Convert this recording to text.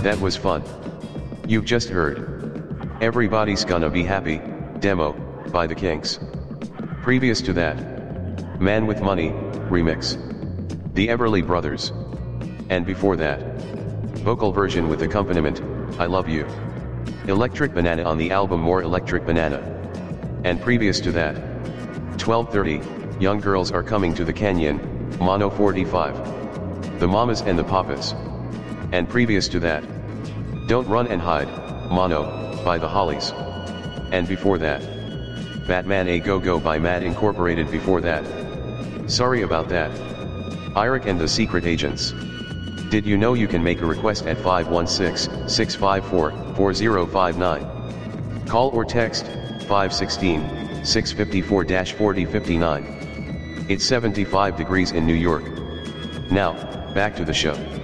That was fun. You've just heard Everybody's Gonna Be Happy, demo, by The Kinks. Previous to that, Man with Money, remix, The Everly Brothers. And before that, vocal version with accompaniment, I Love You, Electric Banana on the album More Electric Banana. And previous to that, 12:30, Young Girls Are Coming to the Canyon, Mono 45, The Mamas and the Papas. And previous to that, Don't Run and Hide, Mono, by The Hollies. And before that, Batman A Go Go by Mad Incorporated. Before that, sorry about that, Eirik and the Secret Agents. Did you know you can make a request at 516-654-4059? Call or text 516-654-4059. It's 75 degrees in New York. Now, back to the show.